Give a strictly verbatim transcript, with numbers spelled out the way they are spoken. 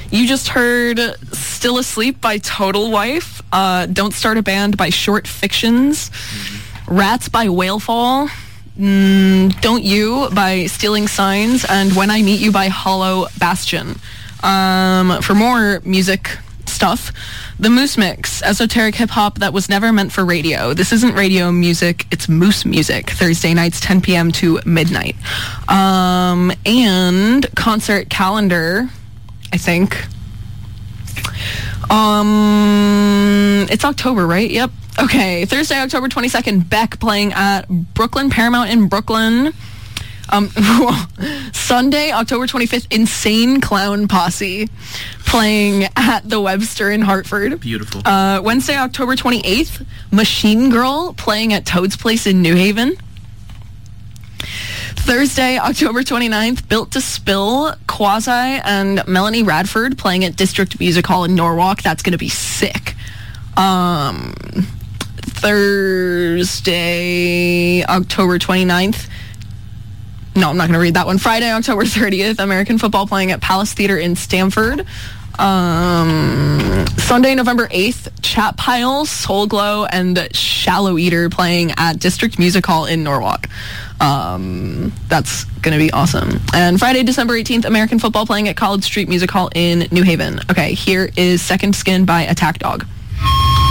You just heard Still Asleep by Total Wife, uh, Don't Start a Band by Short Fictions, mm-hmm. Rats by Whalefall, mm, Don't You by Stealing Signs, and When I Meet You by Hollow Bastion. Um, for more music stuff, The Moose Mix, esoteric hip-hop that was never meant for radio. This isn't radio music, it's moose music. Thursday nights, ten p.m. to midnight. Um, and concert calendar, I think. Um, it's October, right? Yep. Okay, Thursday, October twenty-second, Beck playing at Brooklyn Paramount in Brooklyn. Um, Sunday, October twenty-fifth, Insane Clown Posse playing at the Webster in Hartford. Beautiful. Uh, Wednesday, October twenty-eighth, Machine Girl playing at Toad's Place in New Haven. Thursday, October twenty-ninth, Built to Spill, Quasi, and Melanie Radford playing at District Music Hall in Norwalk. That's going to be sick. Um, Thursday, October twenty-ninth. No, I'm not going to read that one. Friday, October thirtieth, American Football playing at Palace Theater in Stamford. Um, Sunday, November eighth, Chat Pile, Soul Glow, and Shallow Eater playing at District Music Hall in Norwalk. Um, that's going to be awesome. And Friday, December eighteenth, American Football playing at College Street Music Hall in New Haven. Okay, here is Second Skin by Attack Dog.